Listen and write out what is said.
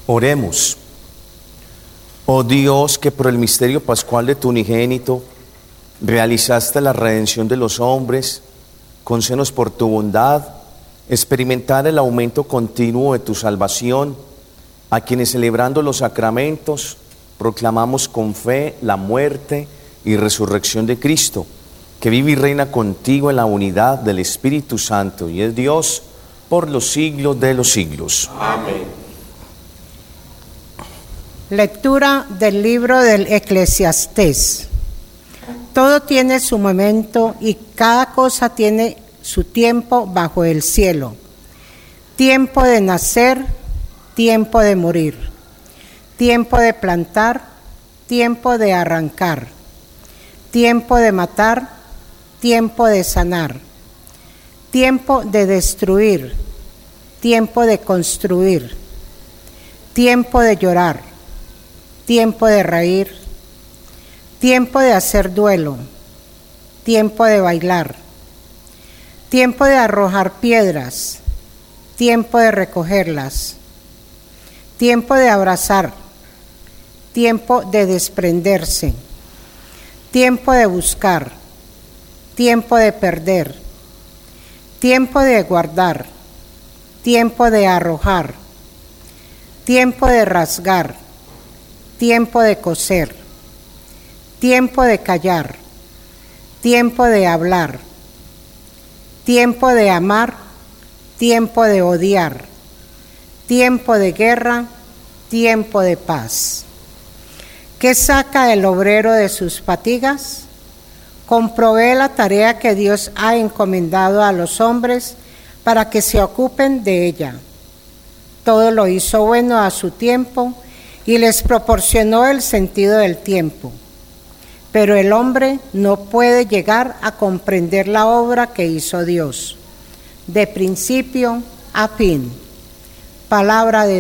Oremos. Oh Dios, que por el misterio pascual de tu unigénito realizaste la redención de los hombres, concédenos por tu bondad experimentar el aumento continuo de tu salvación, a quienes celebrando los sacramentos proclamamos con fe la muerte y resurrección de Cristo, que vive y reina contigo en la unidad del Espíritu Santo y es Dios por los siglos de los siglos. Amén. Lectura del libro del Eclesiastés. Todo tiene su momento y cada cosa tiene su tiempo bajo el cielo. Tiempo de nacer, tiempo de morir. Tiempo de plantar, tiempo de arrancar. Tiempo de matar, tiempo de sanar. Tiempo de destruir, tiempo de construir. Tiempo de llorar, tiempo de reír, tiempo de hacer duelo, tiempo de bailar, tiempo de arrojar piedras, tiempo de recogerlas, tiempo de abrazar, tiempo de desprenderse, tiempo de buscar, tiempo de perder, tiempo de guardar, tiempo de arrojar, tiempo de rasgar, tiempo de coser, tiempo de callar, tiempo de hablar, tiempo de amar, tiempo de odiar, tiempo de guerra, tiempo de paz. ¿Qué saca el obrero de sus fatigas? Comprobé la tarea que Dios ha encomendado a los hombres para que se ocupen de ella. Todo lo hizo bueno a su tiempo y les proporcionó el sentido del tiempo. Pero el hombre no puede llegar a comprender la obra que hizo Dios, de principio a fin. Palabra de